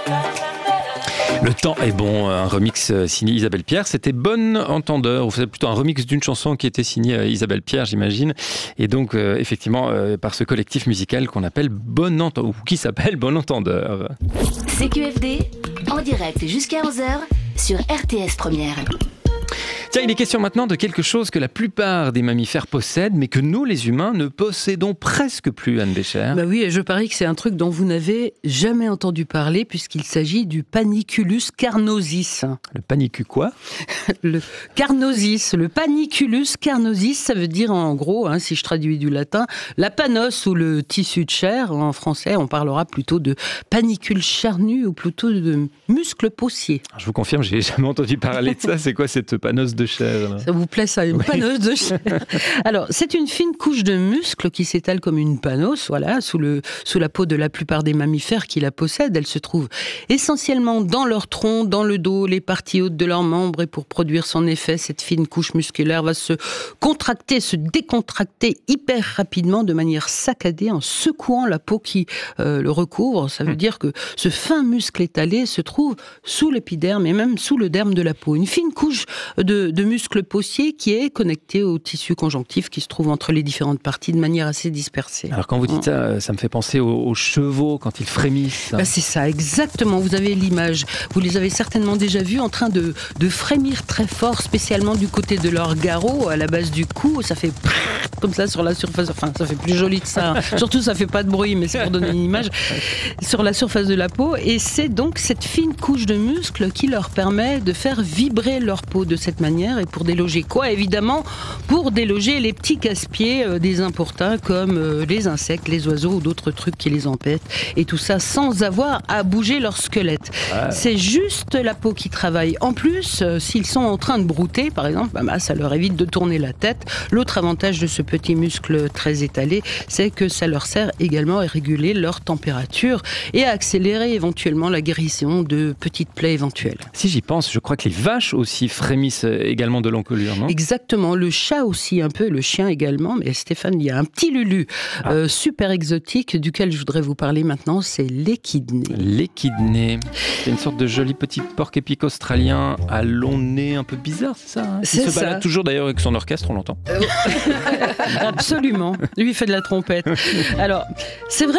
Le temps est bon, un remix signé Isabelle Pierre, c'était Bon Entendeur, ou c'est plutôt un remix d'une chanson qui était signée Isabelle Pierre, j'imagine, et donc effectivement par ce collectif musical qu'on appelle Bon Entendeur, ou qui s'appelle Bon Entendeur. CQFD, en direct jusqu'à 11h sur RTS Première. Tiens, il est question maintenant de quelque chose que la plupart des mammifères possèdent, mais que nous, les humains, ne possédons presque plus, Anne Bécher. Bah oui, et je parie que c'est un truc dont vous n'avez jamais entendu parler, puisqu'il s'agit du Paniculus carnosis. Le panicu quoi? Le carnosis, le Paniculus carnosis, ça veut dire en gros, si je traduis du latin, la panos ou le tissu de chair. En français, on parlera plutôt de panicule charnu ou plutôt de muscle possier. Je vous confirme, j'ai jamais entendu parler de ça. C'est quoi cette panos de chair là? Ça vous plaît ça, une panos de chair? Alors, c'est une fine couche de muscle qui s'étale comme une panos, voilà, sous la peau de la plupart des mammifères qui la possèdent. Elle se trouve essentiellement dans leur tronc, dans le dos, les parties hautes de leurs membres, et pour produire son effet, cette fine couche musculaire va se contracter, se décontracter hyper rapidement de manière saccadée en secouant la peau qui le recouvre. Ça veut dire que ce fin muscle étalé se trouve sous l'épiderme et même sous le derme de la peau. Une fine couche de muscles possiers qui est connectée au tissu conjonctif qui se trouve entre les différentes parties de manière assez dispersée. Alors quand vous dites ça, ça me fait penser aux chevaux quand ils frémissent. Bah c'est ça, exactement. Vous avez l'image. Vous les avez certainement déjà vus en train de frémir très fort, spécialement du côté de leur garrot, à la base du cou. Ça fait comme ça sur la surface. Enfin, ça fait plus joli que ça. Surtout, ça fait pas de bruit, mais c'est pour donner une image sur la surface de la peau. Et c'est donc cette fine couche de muscles qui leur permet de faire vibrer leur peau de cette manière. Et pour déloger quoi? Évidemment, pour déloger les petits casse-pieds des importuns comme les insectes, les oiseaux ou d'autres trucs qui les empêchent. Et tout ça sans avoir à bouger leur squelette. C'est juste la peau qui travaille. En plus, s'ils sont en train de brouter, par exemple, ça leur évite de tourner la tête. L'autre avantage de ce petit muscle très étalé, c'est que ça leur sert également à réguler leur température et à accélérer éventuellement la guérison de petites plaies éventuelles. Si j'y pense, je crois que les vaches aussi frémissent également de l'encolure, non? Exactement, le chat aussi un peu, le chien également, mais Stéphane, il y a un petit lulu super exotique duquel je voudrais vous parler maintenant, c'est l'échidné. L'échidné, c'est une sorte de joli petit porc-épic australien à long nez un peu bizarre, c'est ça? Il se balade toujours d'ailleurs avec son orchestre, on l'entend. Absolument, lui il fait de la trompette. Alors, c'est vrai